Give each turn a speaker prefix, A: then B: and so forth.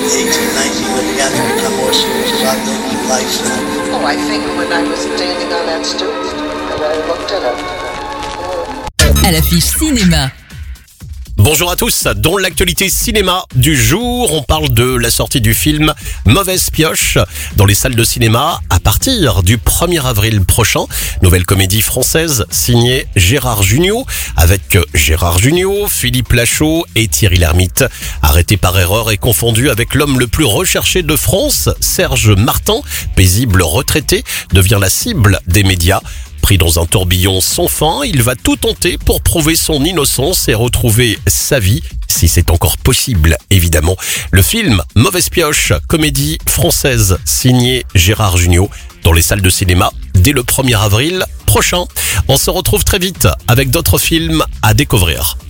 A: 18, 19, when you got to become more serious about things in life?
B: Oh, I think when I was standing on that stoop and I looked at him.
C: À l'affiche cinéma.
D: Bonjour à tous, dans l'actualité cinéma du jour, on parle de la sortie du film Mauvaise Pioche dans les salles de cinéma à partir du 1er avril prochain. Nouvelle comédie française signée Gérard Jugnot avec Gérard Jugnot, Philippe Lachaud et Thierry Lhermitte. Arrêté par erreur et confondu avec l'homme le plus recherché de France, Serge Martin, paisible retraité, devient la cible des médias. Pris dans un tourbillon sans fin, il va tout tenter pour prouver son innocence et retrouver sa vie, si c'est encore possible, évidemment. Le film Mauvaise Pioche, comédie française signée Gérard Jugnot, dans les salles de cinéma dès le 1er avril prochain. On se retrouve très vite avec d'autres films à découvrir.